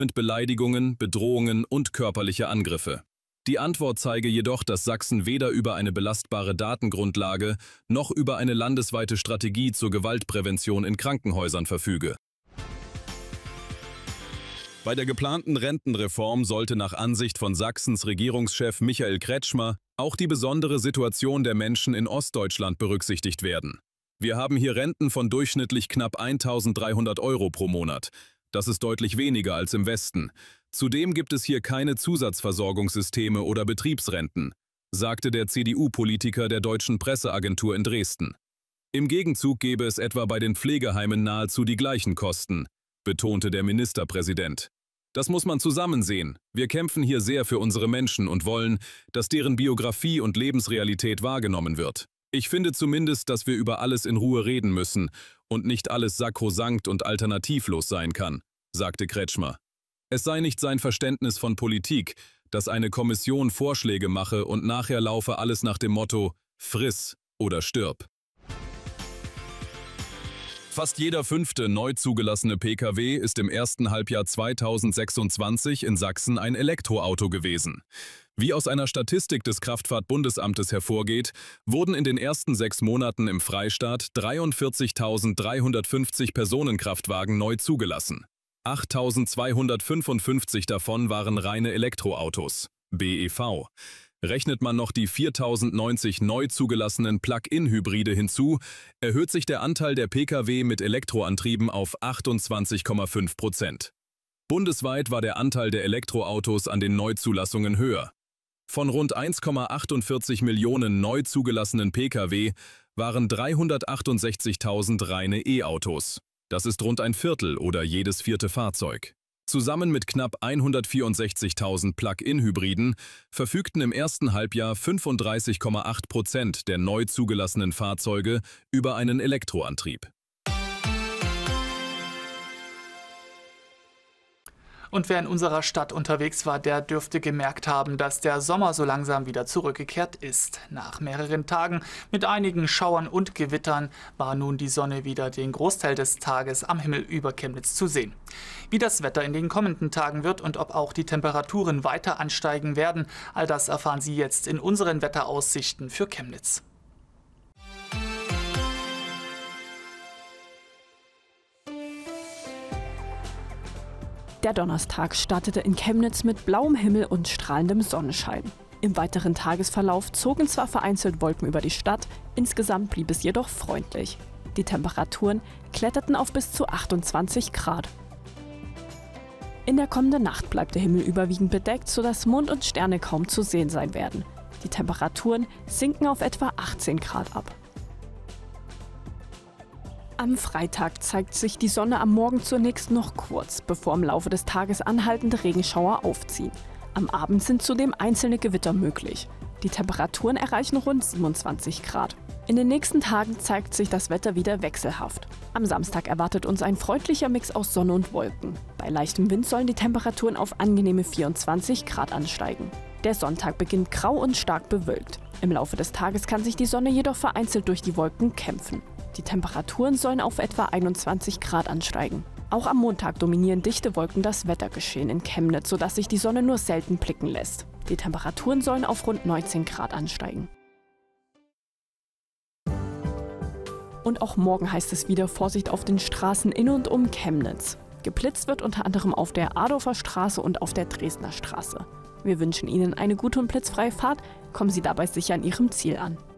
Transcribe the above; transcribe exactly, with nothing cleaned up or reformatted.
mit Beleidigungen, Bedrohungen und körperliche Angriffe. Die Antwort zeige jedoch, dass Sachsen weder über eine belastbare Datengrundlage noch über eine landesweite Strategie zur Gewaltprävention in Krankenhäusern verfüge. Bei der geplanten Rentenreform sollte nach Ansicht von Sachsens Regierungschef Michael Kretschmer auch die besondere Situation der Menschen in Ostdeutschland berücksichtigt werden. Wir haben hier Renten von durchschnittlich knapp eintausenddreihundert Euro pro Monat. Das ist deutlich weniger als im Westen. Zudem gibt es hier keine Zusatzversorgungssysteme oder Betriebsrenten, sagte der C D U-Politiker der Deutschen Presseagentur in Dresden. Im Gegenzug gäbe es etwa bei den Pflegeheimen nahezu die gleichen Kosten, betonte der Ministerpräsident. Das muss man zusammen sehen. Wir kämpfen hier sehr für unsere Menschen und wollen, dass deren Biografie und Lebensrealität wahrgenommen wird. Ich finde zumindest, dass wir über alles in Ruhe reden müssen und nicht alles sakrosankt und alternativlos sein kann, sagte Kretschmer. Es sei nicht sein Verständnis von Politik, dass eine Kommission Vorschläge mache und nachher laufe alles nach dem Motto »Friss oder stirb«. Fast jeder fünfte neu zugelassene Pkw ist im ersten Halbjahr zweitausendsechsundzwanzig in Sachsen ein Elektroauto gewesen. Wie aus einer Statistik des Kraftfahrtbundesamtes hervorgeht, wurden in den ersten sechs Monaten im Freistaat dreiundvierzigtausenddreihundertfünfzig Personenkraftwagen neu zugelassen. achttausendzweihundertfünfundfünfzig davon waren reine Elektroautos, B E V. Rechnet man noch die viertausendneunzig neu zugelassenen Plug-in-Hybride hinzu, erhöht sich der Anteil der Pkw mit Elektroantrieben auf achtundzwanzig Komma fünf Prozent. Bundesweit war der Anteil der Elektroautos an den Neuzulassungen höher. Von rund eins Komma achtundvierzig Millionen neu zugelassenen Pkw waren dreihundertachtundsechzigtausend reine E-Autos. Das ist rund ein Viertel oder jedes vierte Fahrzeug. Zusammen mit knapp hundertvierundsechzigtausend Plug-in-Hybriden verfügten im ersten Halbjahr fünfunddreißig Komma acht Prozent der neu zugelassenen Fahrzeuge über einen Elektroantrieb. Und wer in unserer Stadt unterwegs war, der dürfte gemerkt haben, dass der Sommer so langsam wieder zurückgekehrt ist. Nach mehreren Tagen mit einigen Schauern und Gewittern war nun die Sonne wieder den Großteil des Tages am Himmel über Chemnitz zu sehen. Wie das Wetter in den kommenden Tagen wird und ob auch die Temperaturen weiter ansteigen werden, all das erfahren Sie jetzt in unseren Wetteraussichten für Chemnitz. Der Donnerstag startete in Chemnitz mit blauem Himmel und strahlendem Sonnenschein. Im weiteren Tagesverlauf zogen zwar vereinzelt Wolken über die Stadt, insgesamt blieb es jedoch freundlich. Die Temperaturen kletterten auf bis zu achtundzwanzig Grad. In der kommenden Nacht bleibt der Himmel überwiegend bedeckt, sodass Mond und Sterne kaum zu sehen sein werden. Die Temperaturen sinken auf etwa achtzehn Grad ab. Am Freitag zeigt sich die Sonne am Morgen zunächst noch kurz, bevor im Laufe des Tages anhaltende Regenschauer aufziehen. Am Abend sind zudem einzelne Gewitter möglich. Die Temperaturen erreichen rund siebenundzwanzig Grad. In den nächsten Tagen zeigt sich das Wetter wieder wechselhaft. Am Samstag erwartet uns ein freundlicher Mix aus Sonne und Wolken. Bei leichtem Wind sollen die Temperaturen auf angenehme vierundzwanzig Grad ansteigen. Der Sonntag beginnt grau und stark bewölkt. Im Laufe des Tages kann sich die Sonne jedoch vereinzelt durch die Wolken kämpfen. Die Temperaturen sollen auf etwa einundzwanzig Grad ansteigen. Auch am Montag dominieren dichte Wolken das Wettergeschehen in Chemnitz, sodass sich die Sonne nur selten blicken lässt. Die Temperaturen sollen auf rund neunzehn Grad ansteigen. Und auch morgen heißt es wieder Vorsicht auf den Straßen in und um Chemnitz. Geblitzt wird unter anderem auf der Adorfer Straße und auf der Dresdner Straße. Wir wünschen Ihnen eine gute und blitzfreie Fahrt. Kommen Sie dabei sicher an Ihrem Ziel an.